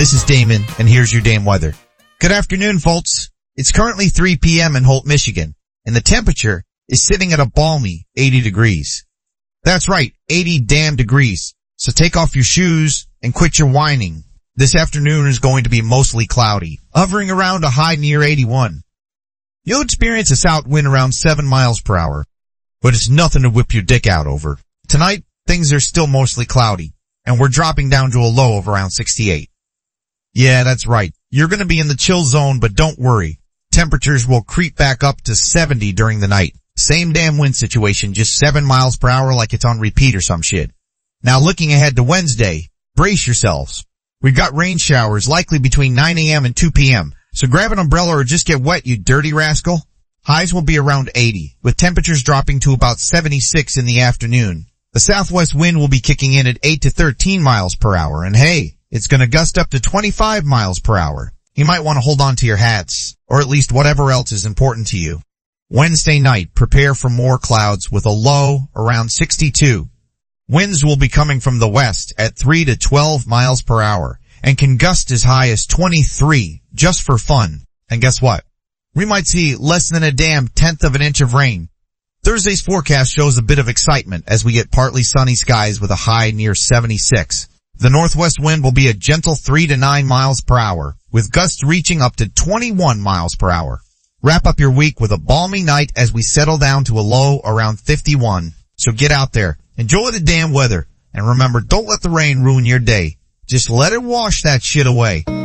This is Damon, and here's your damn weather. Good afternoon, folks. It's currently 3 p.m. in Holt, Michigan, and the temperature is sitting at a balmy 80 degrees. That's right, 80 damn degrees. So take off your shoes and quit your whining. This afternoon is going to be mostly cloudy, hovering around a high near 81. You'll experience a south wind around 7 miles per hour, but it's nothing to whip your dick out over. Tonight, things are still mostly cloudy, and we're dropping down to a low of around 68. Yeah, that's right. You're going to be in the chill zone, but don't worry. Temperatures will creep back up to 70 during the night. Same damn wind situation, just 7 miles per hour like it's on repeat or some shit. Now looking ahead to Wednesday, brace yourselves. We've got rain showers likely between 9 a.m. and 2 p.m. So grab an umbrella or just get wet, you dirty rascal. Highs will be around 80, with temperatures dropping to about 76 in the afternoon. The southwest wind will be kicking in at 8 to 13 miles per hour, and hey, it's gonna gust up to 25 miles per hour. You might want to hold on to your hats, or at least whatever else is important to you. Wednesday night, prepare for more clouds with a low around 62. Winds will be coming from the west at 3 to 12 miles per hour, and can gust as high as 23, just for fun. And guess what? We might see less than a damn tenth of an inch of rain. Thursday's forecast shows a bit of excitement as we get partly sunny skies with a high near 76. The northwest wind will be a gentle 3 to 9 miles per hour, with gusts reaching up to 21 miles per hour. Wrap up your week with a balmy night as we settle down to a low around 51. So get out there, enjoy the damn weather, and remember, don't let the rain ruin your day. Just let it wash that shit away.